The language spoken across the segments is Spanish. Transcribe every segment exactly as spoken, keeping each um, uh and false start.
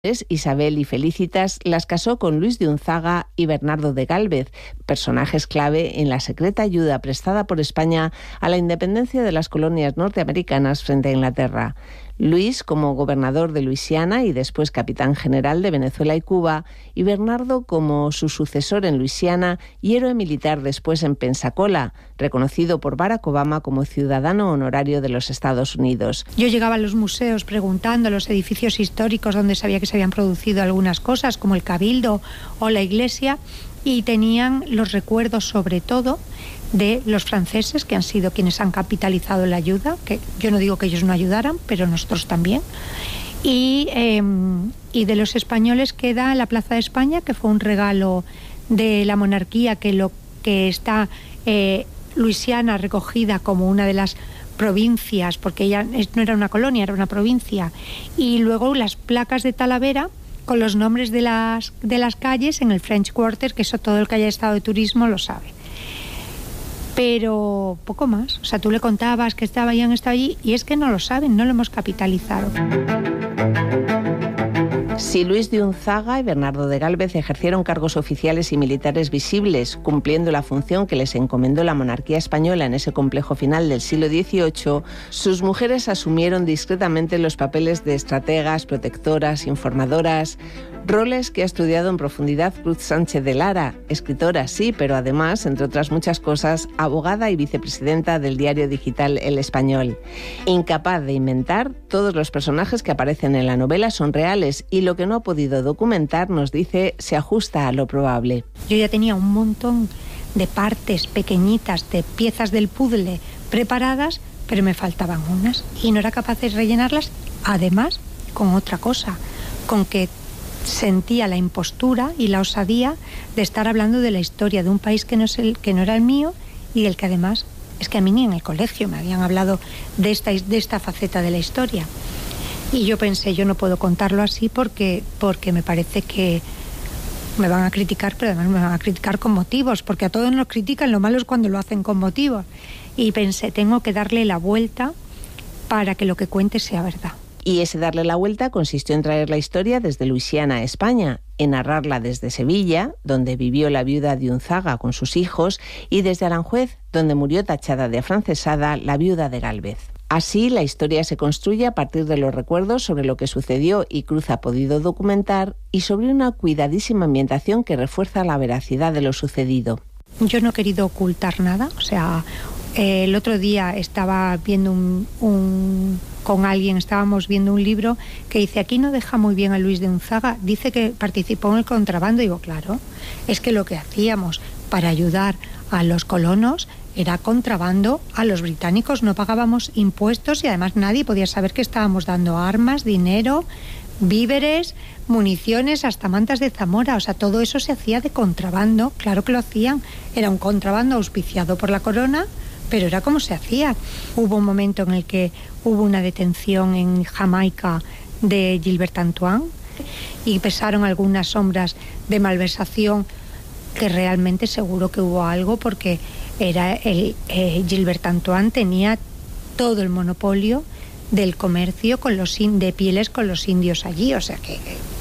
Isabel y Felicitas las casó con Luis de Unzaga y Bernardo de Gálvez, personajes clave en la secreta ayuda prestada por España a la independencia de las colonias norteamericanas frente a Inglaterra. Luis como gobernador de Luisiana y después capitán general de Venezuela y Cuba, y Bernardo como su sucesor en Luisiana y héroe militar después en Pensacola, reconocido por Barack Obama como ciudadano honorario de los Estados Unidos. Yo llegaba a los museos preguntando a los edificios históricos donde sabía que se habían producido algunas cosas, como el Cabildo o la iglesia, y tenían los recuerdos sobre todo de los franceses, que han sido quienes han capitalizado la ayuda, que yo no digo que ellos no ayudaran, pero nosotros también, y, eh, y de los españoles queda la Plaza de España, que fue un regalo de la monarquía, que, lo, que está eh, Luisiana recogida como una de las provincias, porque ella no era una colonia, era una provincia, y luego las placas de Talavera con los nombres de las, de las calles en el French Quarter, que eso todo el que haya estado de turismo lo sabe. Pero poco más. O sea, tú le contabas que estaba y han estado allí, y es que no lo saben, no lo hemos capitalizado. Si Luis de Unzaga y Bernardo de Gálvez ejercieron cargos oficiales y militares visibles, cumpliendo la función que les encomendó la monarquía española en ese complejo final del siglo dieciocho, sus mujeres asumieron discretamente los papeles de estrategas, protectoras, informadoras, roles que ha estudiado en profundidad Cruz Sánchez de Lara, escritora sí, pero además, entre otras muchas cosas, abogada y vicepresidenta del diario digital El Español. Incapaz de inventar, todos los personajes que aparecen en la novela son reales y lo que no ha podido documentar, nos dice, se ajusta a lo probable. Yo ya tenía un montón de partes pequeñitas, de piezas del puzzle preparadas, pero me faltaban unas y no era capaz de rellenarlas, además, con otra cosa, con que sentía la impostura y la osadía de estar hablando de la historia de un país que no, es el, que no era el mío y del que además es que a mí ni en el colegio me habían hablado de esta, de esta faceta de la historia. Y yo pensé, yo no puedo contarlo así porque, porque me parece que me van a criticar, pero además me van a criticar con motivos, porque a todos nos critican, lo malo es cuando lo hacen con motivos. Y pensé, tengo que darle la vuelta para que lo que cuente sea verdad. Y ese darle la vuelta consistió en traer la historia desde Luisiana a España, en narrarla desde Sevilla, donde vivió la viuda de Unzaga con sus hijos, y desde Aranjuez, donde murió tachada de afrancesada la viuda de Gálvez. Así, la historia se construye a partir de los recuerdos sobre lo que sucedió y Cruz ha podido documentar, y sobre una cuidadísima ambientación que refuerza la veracidad de lo sucedido. Yo no he querido ocultar nada, o sea, eh, el otro día estaba viendo un... un... con alguien, estábamos viendo un libro que dice, aquí no deja muy bien a Luis de Unzaga, dice que participó en el contrabando. Y digo, claro, es que lo que hacíamos para ayudar a los colonos era contrabando a los británicos, no pagábamos impuestos y además nadie podía saber que estábamos dando armas, dinero, víveres, municiones, hasta mantas de Zamora, o sea, todo eso se hacía de contrabando, claro que lo hacían, era un contrabando auspiciado por la corona, pero era como se hacía. Hubo un momento en el que hubo una detención en Jamaica de Gilbert Antoine y pesaron algunas sombras de malversación, que realmente seguro que hubo algo, porque era el, eh, Gilbert Antoine tenía todo el monopolio del comercio con los de pieles con los indios allí, o sea que...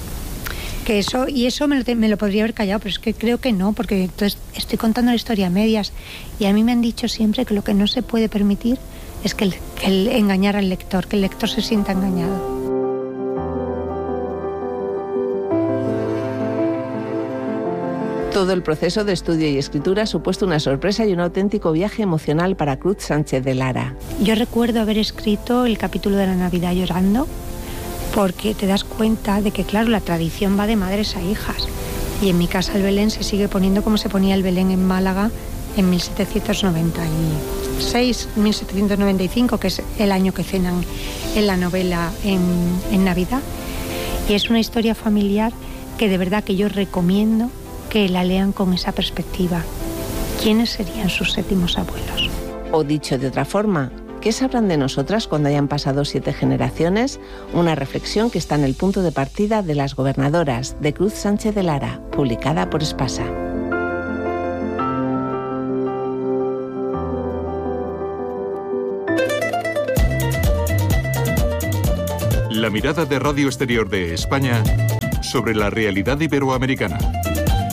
que eso, y eso me lo, me lo podría haber callado, pero es que creo que no, porque entonces estoy contando la historia a medias, y a mí me han dicho siempre que lo que no se puede permitir es que, el, que el engañar al lector, que el lector se sienta engañado. Todo el proceso de estudio y escritura ha supuesto una sorpresa y un auténtico viaje emocional para Cruz Sánchez de Lara. Yo recuerdo haber escrito el capítulo de la Navidad llorando, porque te das cuenta de que, claro, la tradición va de madres a hijas. Y en mi casa el Belén se sigue poniendo como se ponía el Belén en Málaga en mil setecientos noventa y seis, mil setecientos noventa y cinco, que es el año que cenan en la novela en, en Navidad. Y es una historia familiar que de verdad que yo recomiendo que la lean con esa perspectiva. ¿Quiénes serían sus séptimos abuelos? O dicho de otra forma, ¿qué sabrán de nosotras cuando hayan pasado siete generaciones? Una reflexión que está en el punto de partida de Las gobernadoras, de Cruz Sánchez de Lara, publicada por Espasa. La mirada de Radio Exterior de España sobre la realidad iberoamericana.